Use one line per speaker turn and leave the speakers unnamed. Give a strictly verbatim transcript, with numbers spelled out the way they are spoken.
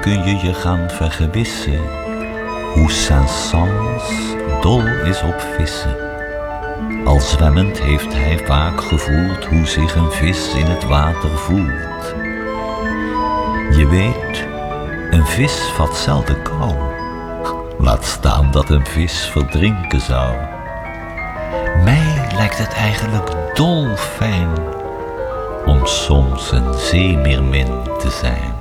kun je je gaan vergewissen hoe Saint-Saëns dol is op vissen. Al zwemmend heeft hij vaak gevoeld hoe zich een vis in het water voelt. Je weet, een vis vat zelden kou. Laat staan dat een vis verdrinken zou. Mij lijkt het eigenlijk dolfijn om soms een zeemeermin te zijn.